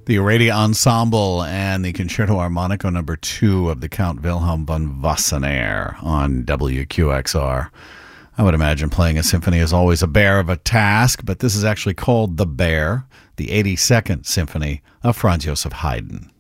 The Aradia Ensemble and the Concerto Armonico number 2 of the Count Wilhelm von Wassenaar on WQXR. I would imagine playing a symphony is always a bear of a task, but this is actually called The Bear, the 82nd Symphony of Franz Joseph Haydn.